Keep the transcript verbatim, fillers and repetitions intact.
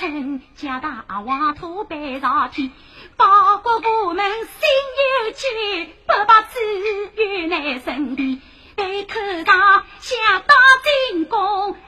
门，家大王土摆朝天，报国部门心有气，不把子与乃身边，对口上想到进宫。